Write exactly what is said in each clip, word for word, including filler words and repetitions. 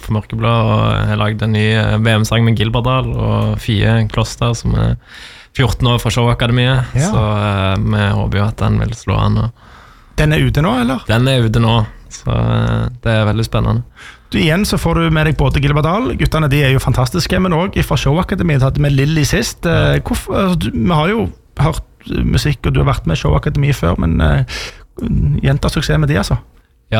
for Mørkeblå, og jeg lagde en ny V M-sang med Gilberdal og Fie Kloster, som er fjorten år fra Showakademiet, ja. Så uh, vi håper jo at den vil slå an. Og... Den er ute nå, eller? Den er ute nå, så uh, det er veldig spennende. Du, igjen så får du med deg både Gilberdal, guttene de er jo fantastiske, men også fra Showakademiet, hadde med Lilly sist. Uh, hvorfor, altså, du, vi har jo hørt musikk, og du har vært med i Showakademiet før, men uh, jenter suksess med de, altså? Ja,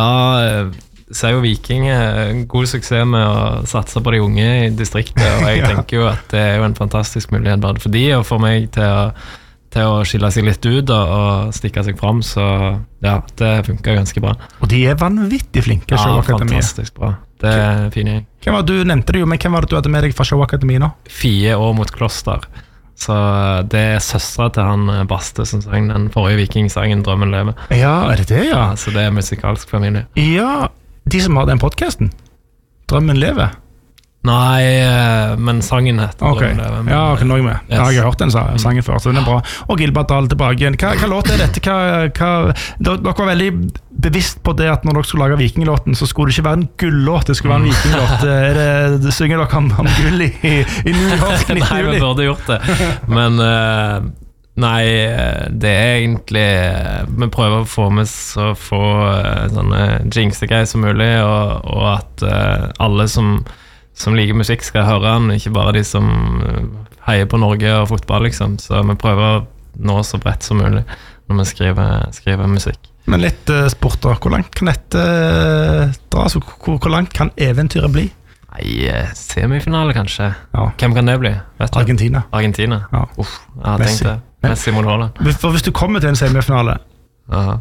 så er jo Viking god suksess med å satse på de unge i distriktet, og jeg ja. tenker jo at det er jo en fantastisk mulighet både for de og for meg til å, til å skille seg litt ut og, og stikke seg frem, så ja, det funker ganske bra. Og de er vanvittig flinke, ja, Showakademiet. Fantastisk bra. Det er fine jeg. Hvem var, du nevnte det jo, men hvem var det du hadde med deg fra Showakademiet nå? Fie år mot Kloster. Så det er søstre til han Baste som sang den forrige Viking-sangen Drømmen lever. Ja, er det det, ja? Ja, så det er musikalsk familie. Ja, de som har den podcasten Drømmen lever. Nei, men sangen heter okay. Drømmen lever. Men, ja, ok, nå er jeg med. Yes. Ja, jeg har hørt den sangen før, så den er bra. Og Gilberdal tilbake igjen. Hva, hva låt er dette? Hva, hva, dere var veldig bevisst på det at når dere skulle lage Vikinglåten, så skulle det ikke være en gullåt, det skulle være en Vikinglåt. Er det, det synger dere om, om gull i, i New York nitten juli? Nei, vi burde gjort det. Men uh, nei, det er egentlig vi prøver å få med så få uh, sånne jinxegreier som mulig, og, og at uh, alle som som liker musikk skal høre den, ikke bare de som heier på Norge og fotball, liksom. Så vi prøver å nå så bredt som mulig når vi skriver, skriver musikk. Men litt uh, sport da, hvor langt kan dette uh, dra? Altså, hvor, hvor langt kan eventyret bli? Nei, semifinale kanskje. Ja. Hvem kan det bli? Vet du? Argentina. Argentina? Ja. Uff, jeg har tenkt det. Messi mot Haaland. For hvis du kommer til en semifinale, Aha.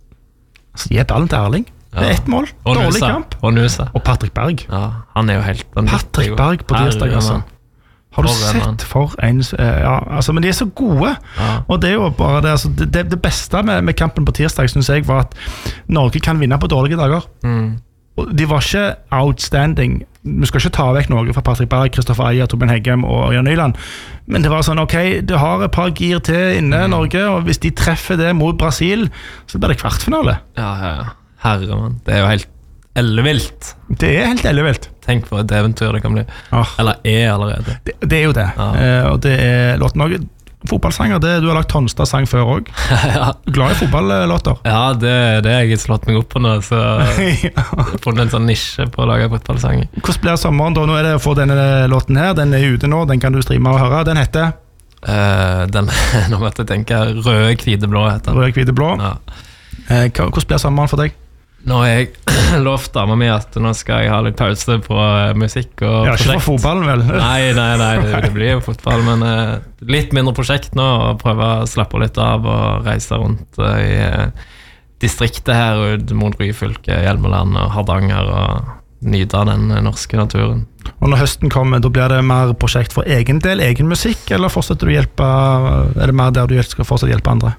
så gi ballen til Erling. Det er ett mål, og dårlig Nusa. kamp. Og Nusa. Og Patrick Berg. Ja, han er jo helt... Patrick Berg på tirsdag, altså. Har du for sett for en... Ja, altså, men de er så gode. Ja. Og det er jo bare det, altså, det, det beste med, med kampen på tirsdag, synes jeg, var at Norge kan vinne på dårlige dager. Mm. Og de var ikke outstanding. Vi skal ikke ta vekk Norge fra Patrick Berg, Kristoffer Eier, Torbjørn Heggem og Jan Nyland. Men det var sånn, ok, det har et par gir til inne mm. Norge, og hvis de treffer det mot Brasil, så blir det kvartfinale. Ja, ja, ja. Herre, man. Det er jo helt ellevilt. Det er helt ellevilt. Tenk på et eventyr det kan bli. Ah. Eller er allerede. Det, det er jo det. Ja. Eh, og det er låten også. Fotballsanger, det, du har lagt Tonstad-sang før også. Ja. Glad i fotballåter. Ja, det, det har jeg slått meg opp på nå, så jeg har funnet en sånn nisje på å lage fotballsanger. Hvordan blir sommeren da? Nå er det å få denne låten her, den er ute nå, den kan du streame og høre. Den heter? Uh, den, nå måtte jeg tenke Røde, hvite, blå heter den. Røde, hvite, blå. Ja. Eh, hvordan blir sommeren for deg? Nå har jeg lovt dama mi at nå skal jeg ha litt pause på uh, musikk og ja, prosjekt. Ikke for fotballen, vel? Nei, nei, nei, det, det blir jo fotball, men uh, litt mindre prosjekt nå, og prøve å slappe litt av og reise rundt uh, i uh, distriktet her ut mot Ryfylke, Hjelmeland og Hardanger, og nyte av den uh, norske naturen. Og når høsten kommer, da blir det mer prosjekt for egen del, egen musikk, eller fortsetter du å hjelpe, er det mer der du skal fortsette å hjelpe andre?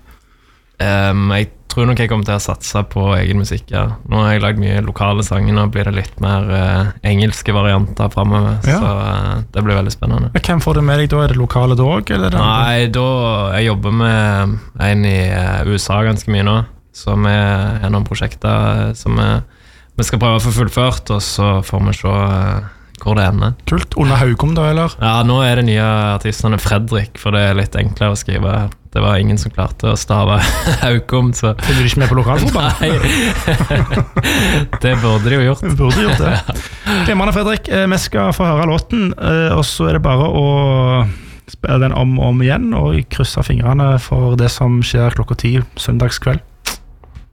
Um, jeg tror nok jeg kommer til å satse på egen musikk, ja. Nå har jeg lagd mye lokale sanger, nå blir det litt mer uh, engelske varianter fremover, ja. Så uh, det blir veldig spennende. Hvem får du med deg da? Er det lokale da også? Eller Nei, da jeg jobber med en i uh, U S A ganske mye nå, som er en av prosjekter som vi, vi skal prøve å få fullført, og så får vi se uh, hvor det ender. Kult. Under Haugom da, eller? Ja, nå er det nye artistene Fredrik, for det er litt enklere å skrive. Det var ingen som klarte å stave Haugom, så... Følger du ikke med på lokalfotball? Nei. Det burde de jo gjort. Vi burde gjort det. Glimrende, Fredrik. Vi skal få høre låten, og så er det bare å spille den om og om igjen, og krysse fingrene for det som skjer klokka ti søndagskveld.